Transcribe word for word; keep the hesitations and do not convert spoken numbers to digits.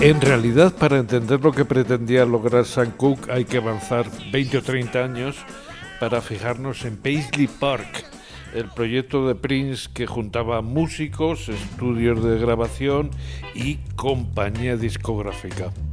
En realidad, para entender lo que pretendía lograr Sam Cooke hay que avanzar veinte o treinta años para fijarnos en Paisley Park, el proyecto de Prince que juntaba músicos, estudios de grabación y compañía discográfica.